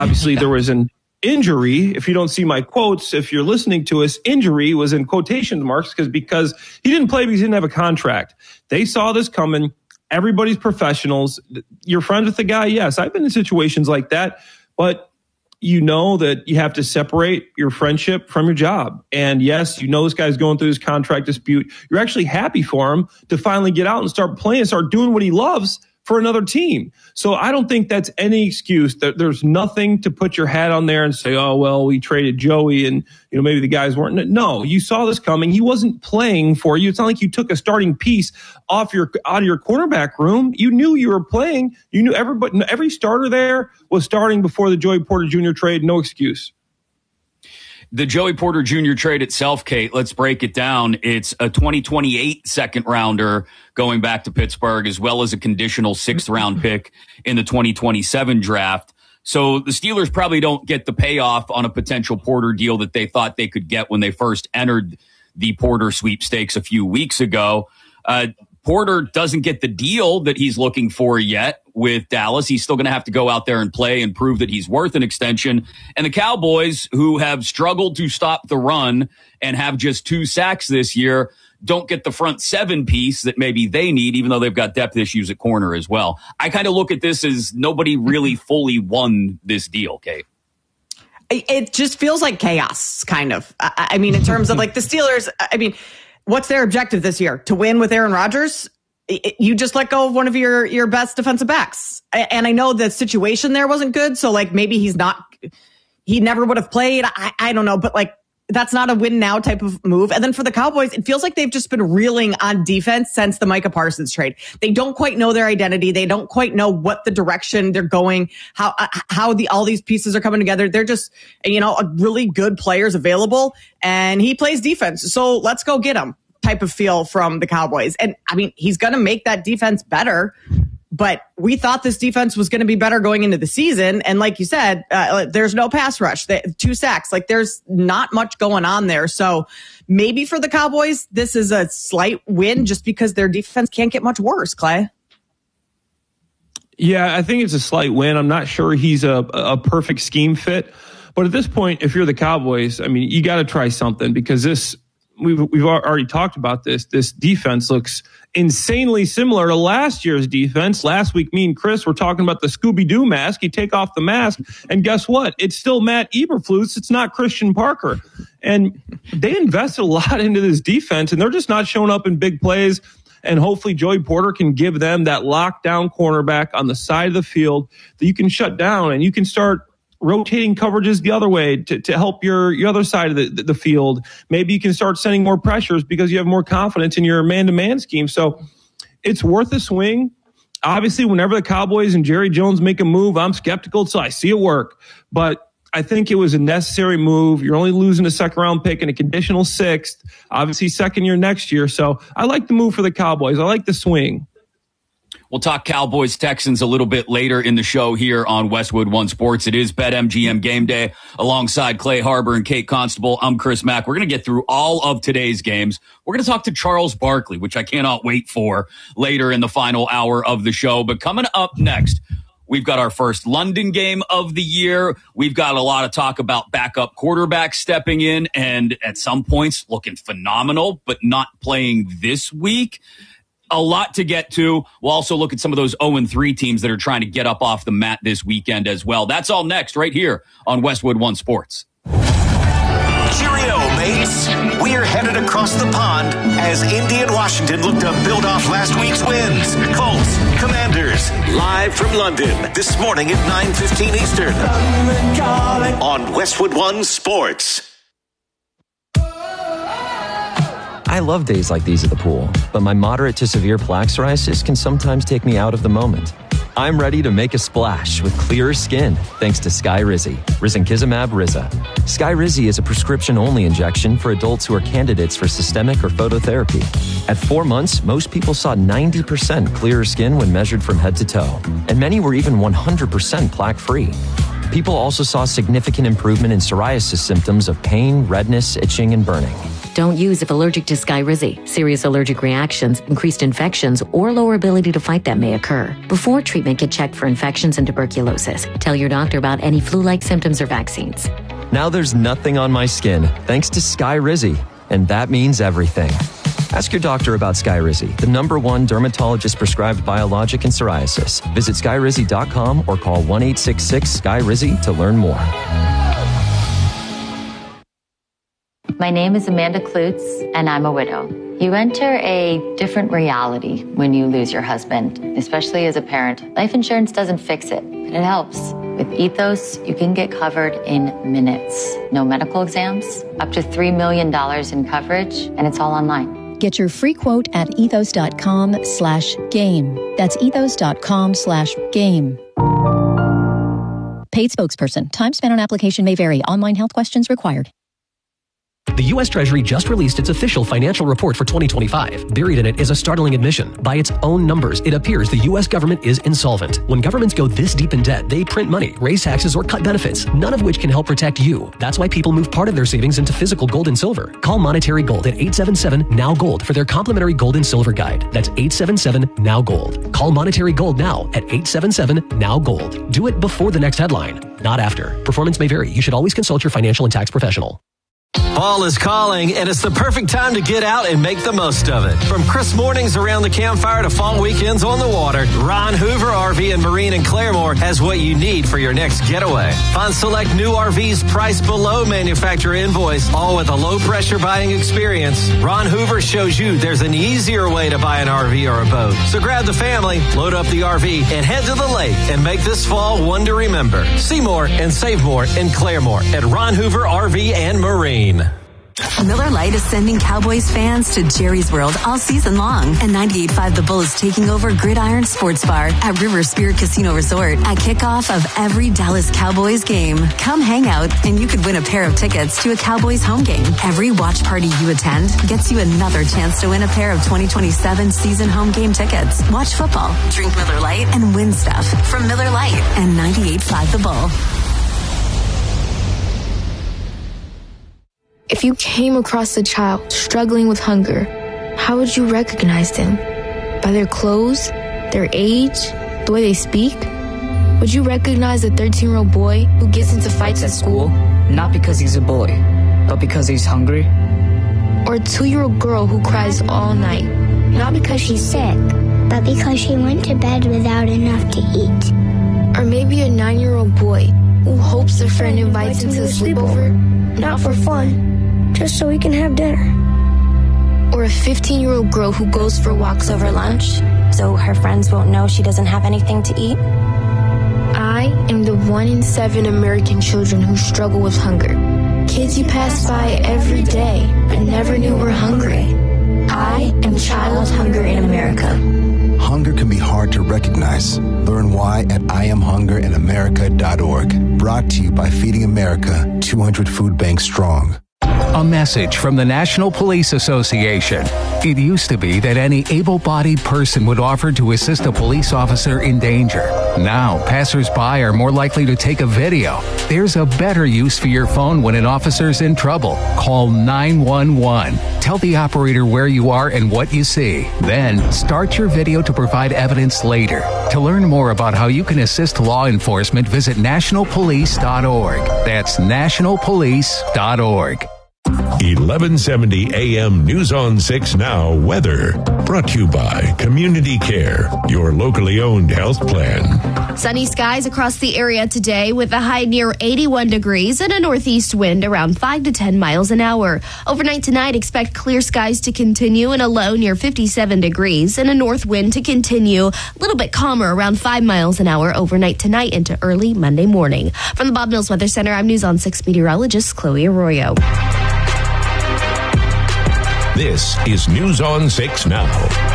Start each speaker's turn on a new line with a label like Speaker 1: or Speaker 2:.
Speaker 1: Obviously, there was an injury. If you don't see my quotes, if you're listening to us, injury was in quotation marks because he didn't play because he didn't have a contract. They saw this coming. Everybody's professionals. You're friends with the guy. Yes, I've been in situations like that, but you know that you have to separate your friendship from your job. And yes, you know this guy's going through this contract dispute. You're actually happy for him to finally get out and start playing, start doing what he loves for another team. So I don't think that's any excuse. There's nothing to put your hat on there and say, oh, well, we traded Joey and maybe the guys weren't. No, you saw this coming. He wasn't playing for you. It's not like you took a starting piece out of your quarterback room. You knew you were playing. You knew every starter there was starting before the Joey Porter Jr. trade. No excuse.
Speaker 2: The Joey Porter Jr. trade itself, Kate, let's break it down. It's a 2028 second rounder going back to Pittsburgh, as well as a conditional 6th round pick in the 2027 draft. So the Steelers probably don't get the payoff on a potential Porter deal that they thought they could get when they first entered the Porter sweepstakes a few weeks ago. Porter doesn't get the deal that he's looking for yet with Dallas. He's still going to have to go out there and play and prove that he's worth an extension. And the Cowboys, who have struggled to stop the run and have just 2 sacks this year, don't get the front 7 piece that maybe they need, even though they've got depth issues at corner as well. I kind of look at this as nobody really fully won this deal, Kate.
Speaker 3: It just feels like chaos, kind of. I mean, in terms of like the Steelers, I mean, what's their objective this year? To win with Aaron Rodgers? You just let go of one of your best defensive backs. And I know the situation there wasn't good. So like maybe he never would have played. I don't know. But like that's not a win now type of move. And then for the Cowboys, it feels like they've just been reeling on defense since the Micah Parsons trade. They don't quite know their identity. They don't quite know what the direction they're going, how all these pieces are coming together. They're just, really good players available, and he plays defense. So let's go get him type of feel from the Cowboys. And I mean, he's going to make that defense better. But we thought this defense was going to be better going into the season. And like you said, there's no pass rush, 2 sacks. Like there's not much going on there. So maybe for the Cowboys, this is a slight win just because their defense can't get much worse, Clay.
Speaker 1: Yeah, I think it's a slight win. I'm not sure he's a perfect scheme fit. But at this point, if you're the Cowboys, I mean, you got to try something because we've already talked about this. This defense looks insanely similar to last year's defense. Last week, me and Chris were talking about the Scooby-Doo mask. You take off the mask, and guess what? It's still Matt Eberflus. It's not Christian Parker. And they invested a lot into this defense, and they're just not showing up in big plays. And hopefully Joey Porter can give them that lockdown cornerback on the side of the field that you can shut down, and you can start rotating coverages the other way to help your other side of the field. Maybe you can start sending more pressures because you have more confidence in your man-to-man scheme. So it's worth a swing. Obviously, whenever the Cowboys and Jerry Jones make a move, I'm skeptical, so I see it work. But I think it was a necessary move. You're only losing a 2nd-round pick and a conditional 6th, obviously 2nd year next year. So I like the move for the Cowboys. I like the swing.
Speaker 2: We'll talk Cowboys-Texans a little bit later in the show here on Westwood One Sports. It is BetMGM Game Day alongside Clay Harbor and Kate Constable. I'm Chris Mack. We're going to get through all of today's games. We're going to talk to Charles Barkley, which I cannot wait for later in the final hour of the show. But coming up next, we've got our first London game of the year. We've got a lot of talk about backup quarterbacks stepping in and at some points looking phenomenal, but not playing this week. A lot to get to. We'll also look at some of those 0-3 teams that are trying to get up off the mat this weekend as well. That's all next right here on Westwood One Sports.
Speaker 4: Cheerio, mates. We're headed across the pond as Indy and Washington look to build off last week's wins. Colts, Commanders, live from London this morning at 9:15 Eastern on Westwood One Sports.
Speaker 5: I love days like these at the pool, but my moderate to severe plaque psoriasis can sometimes take me out of the moment. I'm ready to make a splash with clearer skin thanks to Skyrizi, Risankizumab Riza. Skyrizi is a prescription-only injection for adults who are candidates for systemic or phototherapy. At 4 months, most people saw 90% clearer skin when measured from head to toe, and many were even 100% plaque-free. People also saw significant improvement in psoriasis symptoms of pain, redness, itching, and burning.
Speaker 6: Don't use if allergic to Skyrizi. Serious allergic reactions, increased infections, or lower ability to fight them may occur. Before treatment, get checked for infections and tuberculosis. Tell your doctor about any flu-like symptoms or vaccines.
Speaker 5: Now there's nothing on my skin thanks to Skyrizi, and that means everything. Ask your doctor about Skyrizi, the #1 dermatologist-prescribed biologic in psoriasis. Visit Skyrizi.com or call 1-866-SKYRIZI to learn more.
Speaker 7: My name is Amanda Klutz, and I'm a widow. You enter a different reality when you lose your husband, especially as a parent. Life insurance doesn't fix it, but it helps. With Ethos, you can get covered in minutes. No medical exams, up to $3 million in coverage, and it's all online.
Speaker 8: Get your free quote at ethos.com/game. That's ethos.com/game. Paid spokesperson. Time spent on application may vary. Online health questions required.
Speaker 9: The U.S. Treasury just released its official financial report for 2025. Buried in it is a startling admission. By its own numbers, it appears the U.S. government is insolvent. When governments go this deep in debt, they print money, raise taxes, or cut benefits, none of which can help protect you. That's why people move part of their savings into physical gold and silver. Call Monetary Gold at 877-NOW-GOLD for their complimentary gold and silver guide. That's 877-NOW-GOLD. Call Monetary Gold now at 877-NOW-GOLD. Do it before the next headline, not after. Performance may vary. You should always consult your financial and tax professional.
Speaker 10: Fall is calling, and it's the perfect time to get out and make the most of it. From crisp mornings around the campfire to fall weekends on the water, Ron Hoover RV and Marine in Claremore has what you need for your next getaway. Find select new RVs priced below manufacturer invoice, all with a low-pressure buying experience. Ron Hoover shows you there's an easier way to buy an RV or a boat. So grab the family, load up the RV, and head to the lake and make this fall one to remember. See more and save more in Claremore at Ron Hoover RV and Marine.
Speaker 11: Miller Lite is sending Cowboys fans to Jerry's World all season long. And 98.5 The Bull is taking over Gridiron Sports Bar at River Spirit Casino Resort at kickoff of every Dallas Cowboys game. Come hang out and you could win a pair of tickets to a Cowboys home game. Every watch party you attend gets you another chance to win a pair of 2027 season home game tickets. Watch football, drink Miller Lite, and win stuff from Miller Lite and 98.5 The Bull.
Speaker 12: If you came across a child struggling with hunger, how would you recognize them? By their clothes, their age, the way they speak? Would you recognize a 13-year-old boy who gets into fights at school?
Speaker 13: Not because he's a boy, but because he's hungry.
Speaker 12: Or a 2-year-old girl who cries all night?
Speaker 14: Not because she's sick, but because she went to bed without enough to eat.
Speaker 12: Or maybe a 9-year-old boy who hopes a friend invites him to a sleepover?
Speaker 14: Not for fun. Just so we can have dinner.
Speaker 12: Or a 15-year-old girl who goes for walks over lunch,
Speaker 15: so her friends won't know she doesn't have anything to eat.
Speaker 12: I am the 1 in 7 American children who struggle with hunger. Kids you pass by every day, but never knew were hungry. I am Child Hunger in America.
Speaker 16: Hunger can be hard to recognize. Learn why at IamHungerInAmerica.org. Brought to you by Feeding America, 200 food banks strong.
Speaker 17: A message from the National Police Association. It used to be that any able-bodied person would offer to assist a police officer in danger. Now, passers-by are more likely to take a video. There's a better use for your phone when an officer's in trouble. Call 911. Tell the operator where you are and what you see. Then, start your video to provide evidence later. To learn more about how you can assist law enforcement, visit nationalpolice.org. That's nationalpolice.org.
Speaker 18: 1170 AM News on 6 Now weather. Brought to you by Community Care, your locally owned health plan.
Speaker 19: Sunny skies across the area today with a high near 81 degrees and a northeast wind around 5 to 10 miles an hour. Overnight tonight, expect clear skies to continue and a low near 57 degrees and a north wind to continue. A little bit calmer around 5 miles an hour overnight tonight into early Monday morning. From the Bob Mills Weather Center, I'm News on 6 meteorologist Chloe Arroyo.
Speaker 18: This is News on 6 Now.